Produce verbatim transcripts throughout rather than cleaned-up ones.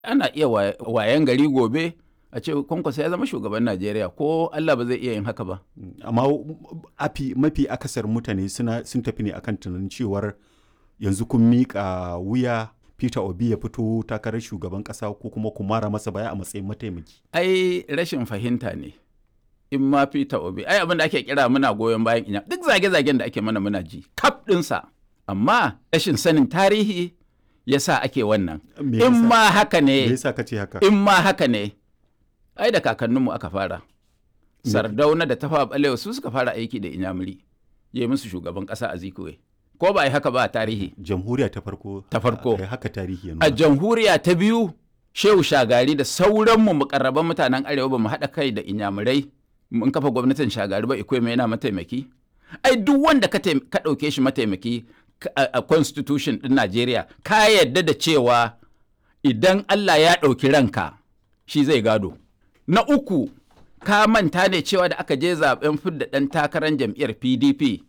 Ana iya wayan gari gobe a ce Kwankwaso ya zama shugaban Najeriya, ko Allah ba zai iya yin haka ba. Amma afi mafi akasar mutane suna sun tafi ne akan tunanin cewar yanzu kun miƙa wuya Peter Obi ya fito takarar shugaban ƙasa ko kuma ku mara masa baya a matsayin mataimaki. Ai rashin fahimta ne. In ma Peter Obi, ai abin da ake kira muna goyon bayan inya, duk zage-zagen da ake mana muna ji, kaf ɗinsa. Amma rashin sanin tarihi ya sa ake wannan. In ma haka ne, Me yasa kace haka? in ma haka ne, ai da kakanninmu aka fara. Sardauna da Tafawa Balewa su suka fara aiki da Inyamuri, ya yi musu shugaban ƙasa a Zikwe. Ko ba a yi haka ba a tarihi? Jamhuriya ta farko. Ta farko. A haka tarihi ya A nuna. jamhuriya ta biyu, Shehu Shagari da sauranmu mukarraban mutanen Arewa ba mu haɗa kai da Inyamurai mun kafa gwamnatin Shagari ba, Ikweme yana mataimaki. Ai duk wanda ka ɗauke shi mataimaki a constitution ɗin Najeriya, ka yarda da cewa idan Allah ya ɗauki ranka shi zai gado. Na uku, ka manta ne cewa da aka je zaben fidda ɗan takarar jam'iyyar P D P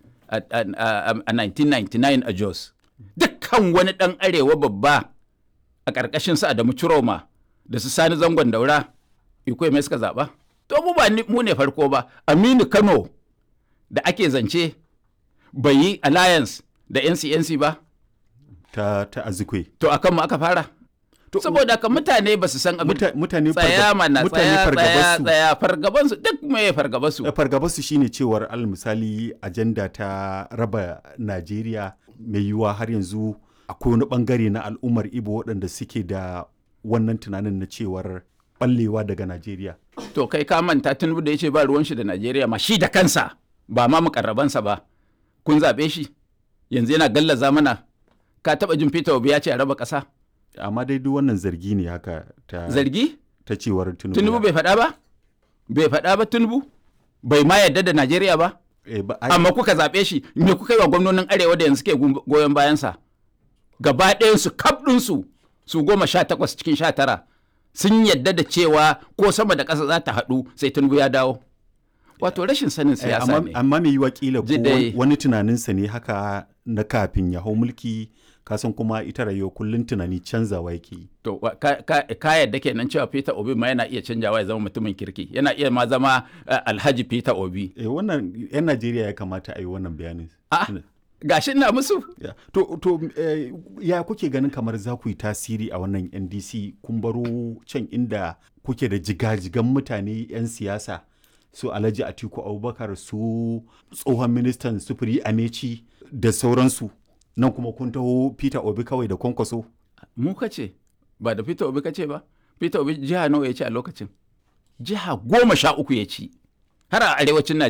a nineteen ninety-nine a Jos. Dukkan wani ɗan arewa babba a ƙarƙashin su Adamu Ciroma da su Sani Zangon Daura, Ikweme suka zaɓa. To mu ba mu ne farko ba, Aminu Kano da ake zance bai yi alliance da N C N C ba. Ta ta Azikwe. To akan mu aka fara. Saboda ka mutane ba su san abin. Mutane tsaya mana tsaya tsaya fargabarsu. tsaya fargabansu duk me fargabansu. Fargabarsu shine cewar al misali ajanda ta raba Najeriya mai yiwuwa har yanzu akwai wani bangare na al'ummar Ibo waɗanda suke da wannan tunanin na cewar ballewa daga Najeriya. To kai ka manta Tinubu da ya ce ba ruwan shi da Najeriya ma shi da kansa ba ma mukarrabansa ba. Kun zaɓe shi yanzu yana gallaza mana. Ka taɓa jin Peter Obi ya ce a raba ƙasa? Amma dai duk wannan zargi ne haka ta Zargi? ta cewar Tinubu. Tinubu bai faɗa ba? Bai faɗa ba Tinubu? Bai ma yarda da Najeriya ba? Eh, ba ai- Amma kuka zaɓe shi, me kuka yi wa gwamnonin Arewa da yanzu ke goyon bayansa? Gaba ɗayansu, kaf ɗinsu, su goma sha takwas cikin sha tara, sun yadda da cewa ko sama da ƙasa za ta haɗu sai Tinubu ya dawo. Wato rashin sanin eh, siyasa amma, ne. amma mai yiwa kila ko Ji dai. wani tunaninsa ne haka na kafin ya hau mulki kasan kuma ita rayuwa kullum tunani canzawa yake yi. To wa- ka, ka, ka yadda kenan cewa Peter Obi ma yana iya canjawa ya zama mutumin kirki, yana iya ma zama uh, Alhaji Peter Obi. Eh, wannan 'yan Najeriya ya kamata a yi wannan bayanin. A'a, gashi ina musu. Ya. To, to eh, ya kuke ganin kamar za ku yi tasiri a wannan N D C kun baro can inda kuke da jigajigan mutane 'yan siyasa su Alhaji Atiku Abubakar su tsohon ministan sufuri Amechi da sauransu nan kuma kun taho Peter Obi kawai da Kwankwaso. Mu kace ba da Peter Obi kace ba. Peter Obi jiha nawa ya ci a lokacin? Jiha goma sha uku ya ci. Har a arewacin Najeriya.